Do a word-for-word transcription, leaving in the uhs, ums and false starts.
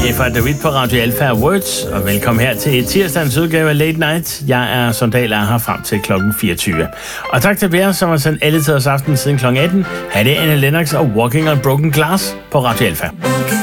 Det er fra David på Radio Alpha Words, og velkommen her til tirsdagens udgave af Late Night. Jeg er Sondal er her frem til klokken fireogtyve. Og tak til Per, som har sendt alle tiders aften siden klokken atten. Her er det Anne Lennox og Walking on Broken Glass på Radio Alpha.